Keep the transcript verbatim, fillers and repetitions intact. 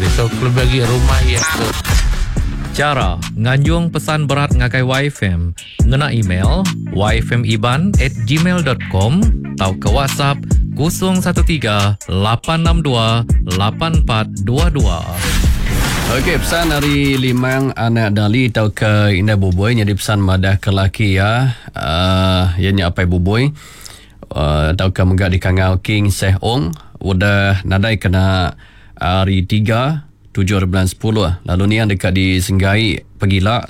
Besok belum bagi rumah ya tu. Cara nganjung pesan berat ngakai Y F M ngena email y f m iban at gmail dot com atau ke WhatsApp kosong satu tiga lapan enam dua lapan empat dua dua. Okey, pesan dari Limang anak Dali tau ke Indah Buboy jadi pesan madah ke laki ya. Uh, ianya apa Buboy? Uh, tau ke menggak di Kangau King Seh Ong udah nadai kena hari tiga tujuh bulan sepuluh lalu ni yang dekat di Senggai Pegila